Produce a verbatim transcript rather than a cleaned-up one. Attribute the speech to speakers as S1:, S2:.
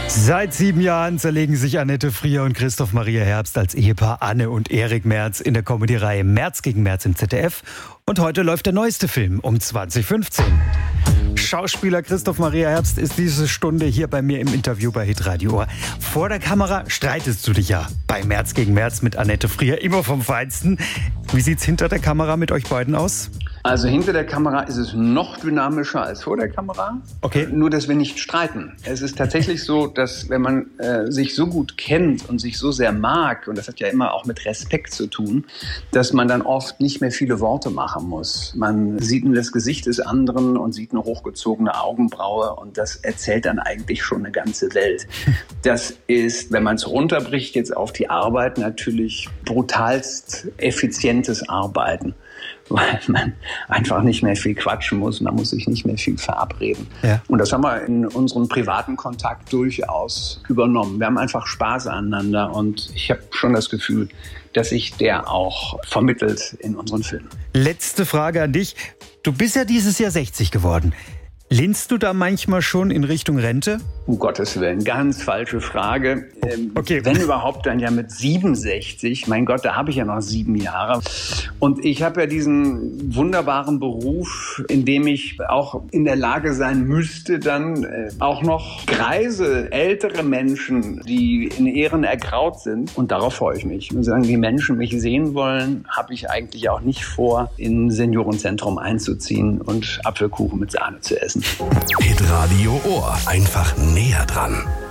S1: Seit sieben Jahren zerlegen sich Annette Frier und Christoph Maria Herbst als Ehepaar Anne und Erik Merz in der Comedy-Reihe Merz gegen Merz im Z D F. Und heute läuft der neueste Film um zwanzig fünfzehn. Schauspieler Christoph Maria Herbst ist diese Stunde hier bei mir im Interview bei Hitradio. Vor der Kamera streitest du dich ja bei Merz gegen Merz mit Annette Frier, immer vom Feinsten. Wie sieht's hinter der Kamera mit euch beiden aus?
S2: Also hinter der Kamera ist es noch dynamischer als vor der Kamera.
S1: Okay.
S2: Nur, dass wir nicht streiten. Es ist tatsächlich so, dass wenn man äh, sich so gut kennt und sich so sehr mag, und das hat ja immer auch mit Respekt zu tun, dass man dann oft nicht mehr viele Worte machen muss. Man sieht in das Gesicht des anderen und sieht eine hochgezogene Augenbraue und das erzählt dann eigentlich schon eine ganze Welt. Das ist, wenn man es runterbricht jetzt auf die Arbeit, natürlich brutalst effizientes Arbeiten. Weil man einfach nicht mehr viel quatschen muss, man muss sich nicht mehr viel verabreden. Ja. Und das haben wir in unserem privaten Kontakt durchaus übernommen. Wir haben einfach Spaß aneinander und ich habe schon das Gefühl, dass sich der auch vermittelt in unseren Filmen.
S1: Letzte Frage an dich. Du bist ja dieses Jahr sechzig geworden. Lehnst du da manchmal schon in Richtung Rente?
S2: Um Gottes Willen, ganz falsche Frage. Ähm,
S1: okay.
S2: Wenn überhaupt, dann ja mit siebenundsechzig. Mein Gott, da habe ich ja noch sieben Jahre. Und ich habe ja diesen wunderbaren Beruf, in dem ich auch in der Lage sein müsste, dann äh, auch noch greise, ältere Menschen, die in Ehren ergraut sind. Und darauf freue ich mich. Und solange die Menschen mich sehen wollen, habe ich eigentlich auch nicht vor, in ein Seniorenzentrum einzuziehen und Apfelkuchen mit Sahne zu essen.
S3: Hitradio Ohr. Einfach näher dran.